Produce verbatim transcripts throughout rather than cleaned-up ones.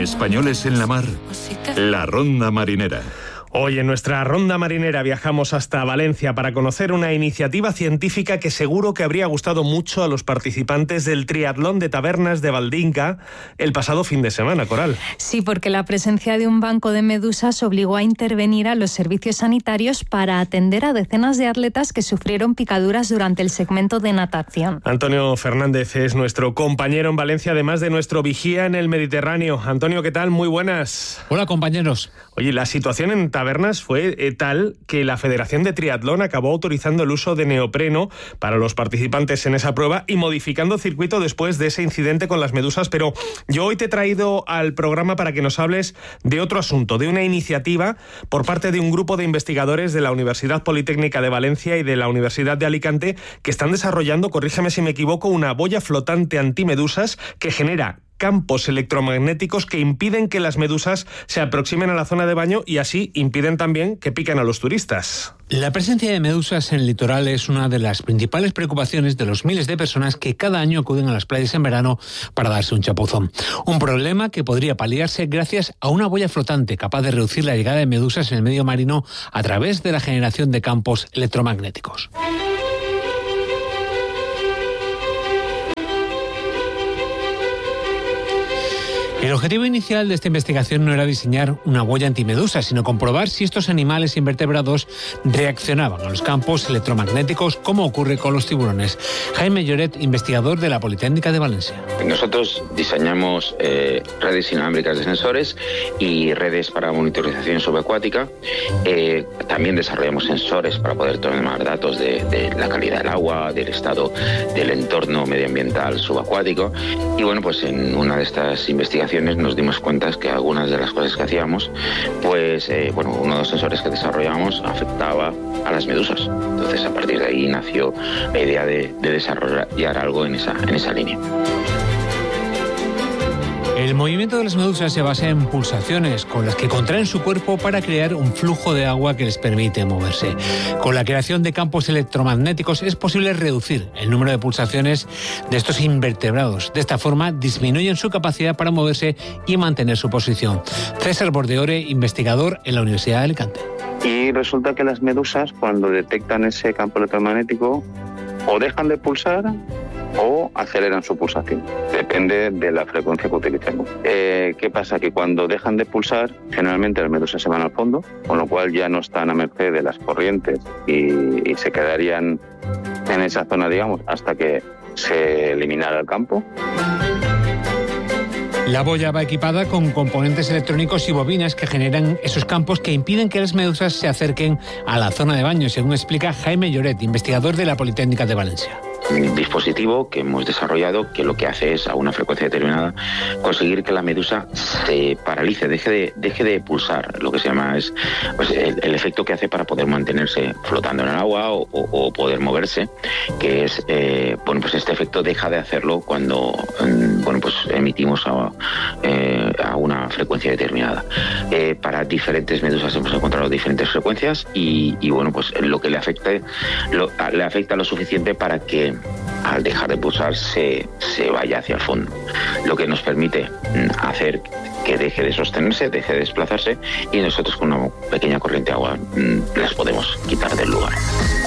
Españoles en la mar, la Ronda Marinera. Hoy en nuestra ronda marinera viajamos hasta Valencia para conocer una iniciativa científica que seguro que habría gustado mucho a los participantes del triatlón de Tabernas de Valdinca el pasado fin de semana, Coral. Sí, porque la presencia de un banco de medusas obligó a intervenir a los servicios sanitarios para atender a decenas de atletas que sufrieron picaduras durante el segmento de natación. Antonio Fernández es nuestro compañero en Valencia, además de nuestro vigía en el Mediterráneo. Antonio, ¿qué tal? Muy buenas. Hola, compañeros. Oye, la situación en Tabernas fue eh, tal que la Federación de Triatlón acabó autorizando el uso de neopreno para los participantes en esa prueba y modificando circuito después de ese incidente con las medusas. Pero yo hoy te he traído al programa para que nos hables de otro asunto, de una iniciativa por parte de un grupo de investigadores de la Universidad Politécnica de Valencia y de la Universidad de Alicante que están desarrollando, corrígeme si me equivoco, una boya flotante antimedusas que genera campos electromagnéticos que impiden que las medusas se aproximen a la zona de baño y así impiden también que piquen a los turistas. La presencia de medusas en el litoral es una de las principales preocupaciones de los miles de personas que cada año acuden a las playas en verano para darse un chapuzón. Un problema que podría paliarse gracias a una boya flotante capaz de reducir la llegada de medusas en el medio marino a través de la generación de campos electromagnéticos. El objetivo inicial de esta investigación no era diseñar una boya antimedusa, sino comprobar si estos animales invertebrados reaccionaban a los campos electromagnéticos, como ocurre con los tiburones. Jaime Lloret, investigador de la Politécnica de Valencia. Nosotros diseñamos eh, redes inalámbricas de sensores y redes para monitorización subacuática. Eh, también desarrollamos sensores para poder tomar datos de, de la calidad del agua, del estado del entorno medioambiental subacuático. Y bueno, pues en una de estas investigaciones nos dimos cuenta que algunas de las cosas que hacíamos, pues eh, bueno, uno de los sensores que desarrollamos afectaba a las medusas. Entonces, a partir de ahí nació la idea de, de desarrollar algo en esa, en esa línea. El movimiento de las medusas se basa en pulsaciones con las que contraen su cuerpo para crear un flujo de agua que les permite moverse. Con la creación de campos electromagnéticos es posible reducir el número de pulsaciones de estos invertebrados. De esta forma disminuyen su capacidad para moverse y mantener su posición. César Bordeore, investigador en la Universidad de Alicante. Y resulta que las medusas, cuando detectan ese campo electromagnético, o dejan de pulsar o aceleran su pulsación. Depende de la frecuencia que utilicemos. Eh, ¿Qué pasa? Que cuando dejan de pulsar, generalmente las medusas se van al fondo, con lo cual ya no están a merced de las corrientes y, y se quedarían en esa zona, digamos, hasta que se eliminara el campo. La boya va equipada con componentes electrónicos y bobinas que generan esos campos que impiden que las medusas se acerquen a la zona de baño, según explica Jaime Lloret, investigador de la Politécnica de Valencia. Un dispositivo que hemos desarrollado que lo que hace es, a una frecuencia determinada, conseguir que la medusa se paralice, deje de, deje de pulsar. Lo que se llama es pues, el, el efecto que hace para poder mantenerse flotando en el agua o, o, o poder moverse, que es, eh, bueno, pues este efecto deja de hacerlo cuando, bueno, pues emitimos a, eh, a una frecuencia determinada. Eh, para diferentes medusas hemos encontrado diferentes frecuencias y, y bueno, pues lo que le afecte, lo, le afecta lo suficiente para que al dejar de pulsar se, se vaya hacia el fondo, lo que nos permite hacer que deje de sostenerse, deje de desplazarse y nosotros con una pequeña corriente de agua las podemos quitar del lugar.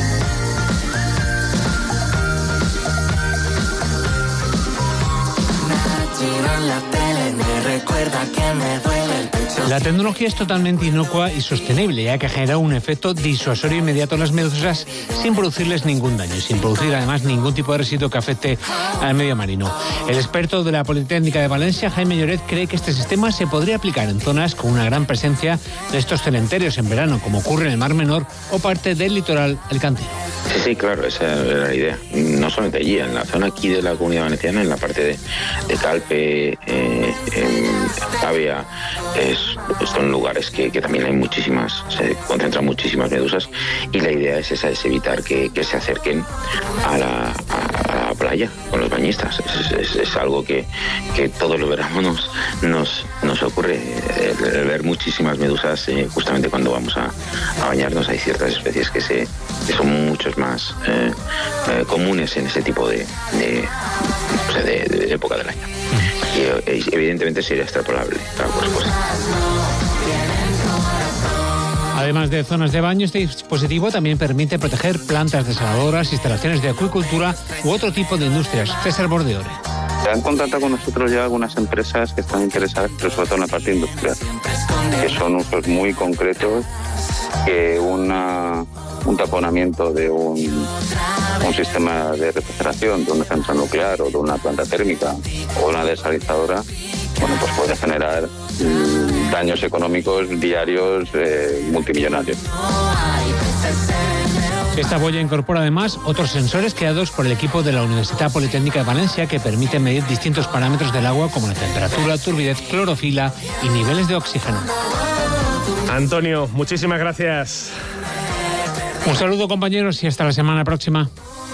La tecnología es totalmente inocua y sostenible, ya que genera un efecto disuasorio inmediato a las medusas sin producirles ningún daño y sin producir además ningún tipo de residuo que afecte al medio marino. El experto de la Politécnica de Valencia, Jaime Lloret, cree que este sistema se podría aplicar en zonas con una gran presencia de estos cementerios en verano, como ocurre en el Mar Menor o parte del litoral alicantino. Sí, sí, claro, esa era la idea. No solamente allí, en la zona aquí de la Comunidad Valenciana, en la parte de, de Calpe, eh, en Tavia, es, son lugares que, que también hay muchísimas, se concentran muchísimas medusas y la idea es esa, es evitar que, que se acerquen a la, a, a la playa con los bañistas. Es, es, es algo que, que todos los veranos nos, nos, nos ocurre, el, el ver muchísimas medusas eh, justamente cuando vamos a, a bañarnos. Hay ciertas especies que, se, que son muchos más eh, eh, comunes en ese tipo de, de, o sea, de, de época del año. Y, y evidentemente sería extrapolable. Claro, pues, pues. Además de zonas de baño, este dispositivo también permite proteger plantas desaladoras, instalaciones de acuicultura u otro tipo de industrias. César Bordeore. Se han contactado con nosotros ya algunas empresas que están interesadas, pero sobre todo en la parte industrial, que son usos muy concretos que una, un taponamiento de un, un sistema de refrigeración de una central nuclear o de una planta térmica o una desalinizadora, bueno, pues puede generar mmm, daños económicos diarios eh, multimillonarios. Esta boya incorpora además otros sensores creados por el equipo de la Universidad Politécnica de Valencia que permiten medir distintos parámetros del agua como la temperatura, turbidez, clorofila y niveles de oxígeno. Antonio, muchísimas gracias. Un saludo, compañeros, y hasta la semana próxima.